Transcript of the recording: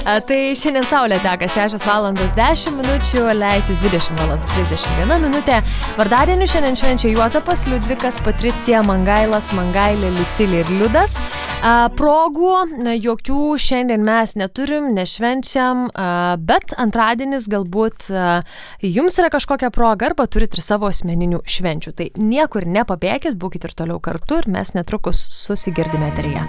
Tai šiandien saulė teka 6 valandos 10 minučių, leisis 20 valandų 31 minutė. Vardadienių šiandien švenčia Juozapas, Liudvikas, Patricija, Mangailas, Mangailė, Liucilė ir Liudas. Progų jokių šiandien mes neturim, nešvenčiam, bet antradienis galbūt jums yra kažkokia proga arba turit ir savo asmeninių švenčių. Tai niekur nepabėkit, būkit ir toliau kartu ir mes netrukus susigirdime eteryje.